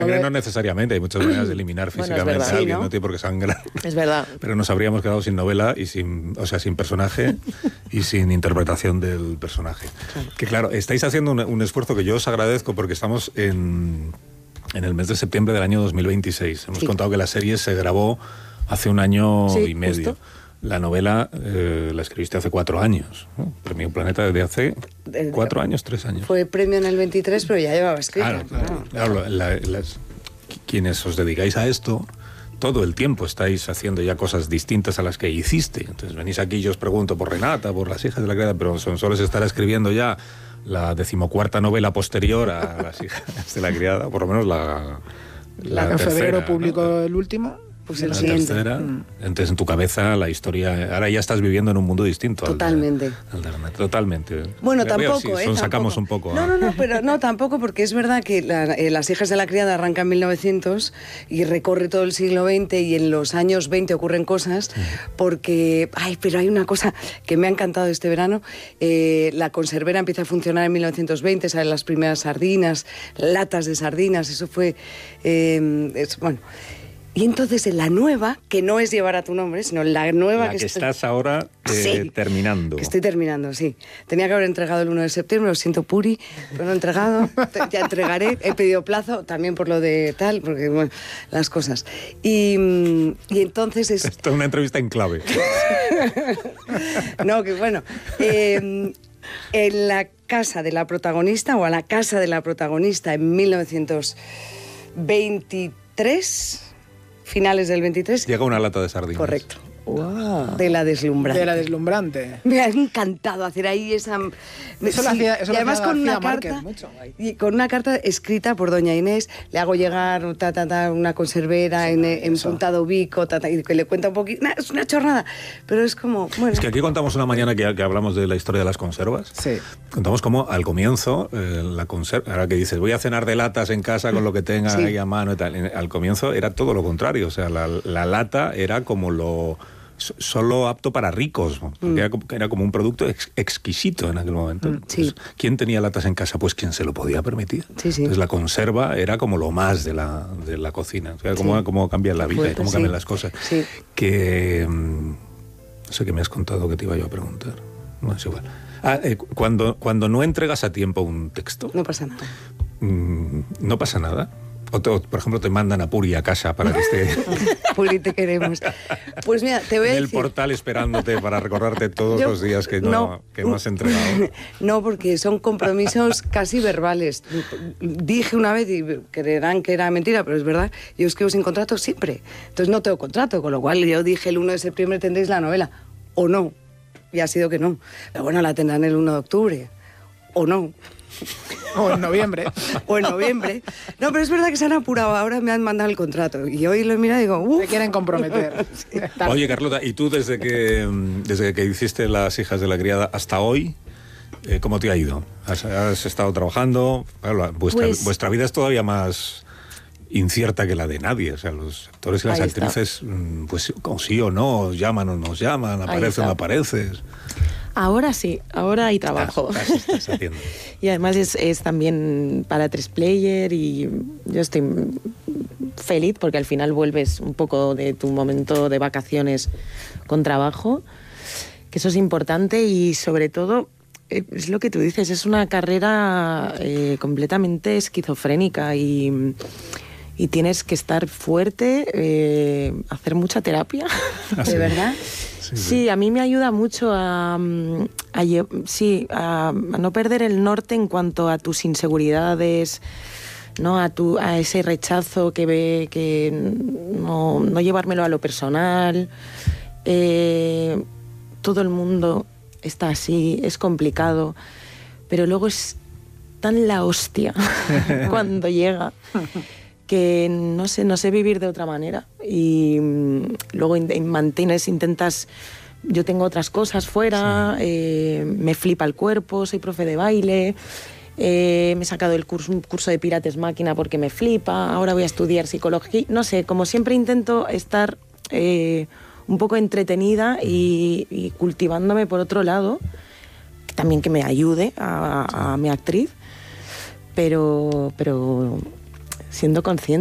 No necesariamente, hay muchas maneras de eliminar físicamente a alguien, ¿no? Tiene por qué sangrar. Es verdad. Pero nos habríamos quedado sin novela y sin personaje y sin interpretación del personaje. Claro. Que claro, estáis haciendo un esfuerzo que yo os agradezco porque estamos en el mes de septiembre del año 2026. Hemos contado que la serie se grabó hace un año y medio. Justo. La novela la escribiste hace 4 años, ¿no? Premio Planeta desde hace 4 años, 3 años. Fue premio en el 23, pero ya llevaba escrita. Claro. Quienes os dedicáis a esto, todo el tiempo estáis haciendo ya cosas distintas a las que hiciste. Entonces venís aquí y yo os pregunto por Renata, por Las hijas de la criada, pero solo se estará escribiendo ya la 14ª novela posterior a Las hijas de la criada, por lo menos la en febrero publicó, ¿no? El último. Pues el siguiente. Tercera, entonces en tu cabeza la historia, ahora ya estás viviendo en un mundo distinto. Totalmente. Totalmente. Bueno, tampoco, sacamos tampoco. Un poco. No, tampoco, porque es verdad que Las hijas de la criada arranca en 1900 y recorre todo el siglo XX y en los años 20 ocurren cosas porque, pero hay una cosa que me ha encantado este verano, la conservera empieza a funcionar en 1920, salen las primeras sardinas, latas de sardinas, eso fue, bueno... Y entonces en la nueva, que no es Llevar a tu nombre, sino la nueva que estás ahora terminando. Que estoy terminando, sí. Tenía que haber entregado el 1 de septiembre, lo siento, Puri, pero no he entregado. Ya entregaré, he pedido plazo, también por lo de tal, porque, bueno, las cosas. Y entonces es... Esto es una entrevista en clave. No, que bueno... en la casa de la protagonista, o a la casa de la protagonista en 1923... finales del 23. Llega una lata de sardinas. Correcto. Wow. De la deslumbrante. De la deslumbrante. Me ha encantado hacer ahí esa... Eso lo hacía, y además con una carta, y con una carta escrita por doña Inés, le hago llegar una conservera en Puntado Vico, y que le cuenta un poquito... es una chorrada, pero es como... Bueno. Es que aquí contamos una mañana que hablamos de la historia de las conservas. Sí. Contamos cómo al comienzo, la conserva, ahora que dices, voy a cenar de latas en casa con lo que tenga ahí a mano y tal. Al comienzo era todo lo contrario, o sea, la lata era como solo apto para ricos, porque era como un producto exquisito en aquel momento. Entonces, ¿quién tenía latas en casa? Pues quien se lo podía permitir. Entonces la conserva era como lo más de la cocina. O sea, cómo cambia la vida y cómo cambian las cosas. Que no sé qué me has contado que te iba yo a preguntar. No es igual. Cuando no entregas a tiempo un texto... No pasa nada. ¿No pasa nada? O por ejemplo, te mandan a Puri a casa para que esté... Puri, te queremos. Pues mira, te voy a decir... En el portal esperándote para recordarte todos los días que no has entregado. No, porque son compromisos casi verbales. Dije una vez, y creerán que era mentira, pero es verdad, yo escribo sin contrato siempre. Entonces no tengo contrato, con lo cual yo dije el 1 de septiembre tendréis la novela. O no. Y ha sido que no. Pero bueno, la tendrán el 1 de octubre. O no. O en noviembre. No, pero es verdad que se han apurado. Ahora me han mandado el contrato. Y hoy lo he mirado y digo, ¡uf! Se quieren comprometer. Sí. Oye, Carlota, ¿y tú desde que hiciste Las hijas de la criada hasta hoy, cómo te ha ido? ¿Has estado trabajando? Vuestra vida es todavía más incierta que la de nadie. O sea, los actores y las actrices, pues sí o no, os llaman o nos llaman, apareces o no apareces. Ahora sí, ahora hay trabajo. Estás haciendo. Y además es también para 3 player y yo estoy feliz porque al final vuelves un poco de tu momento de vacaciones con trabajo, que eso es importante y sobre todo es lo que tú dices, es una carrera completamente esquizofrénica y tienes que estar fuerte, hacer mucha terapia. ¿De verdad? Sí, a mí me ayuda mucho a no perder el norte en cuanto a tus inseguridades, ¿no? A ese rechazo que no llevármelo a lo personal. Todo el mundo está así, es complicado, pero luego es tan la hostia cuando llega que no sé vivir de otra manera y luego intentas, yo tengo otras cosas fuera, me flipa el cuerpo, soy profe de baile, me he sacado un curso de Pilates máquina porque me flipa, ahora voy a estudiar psicología, no sé, como siempre intento estar un poco entretenida y cultivándome por otro lado, también que me ayude a mi actriz, pero siendo consciente.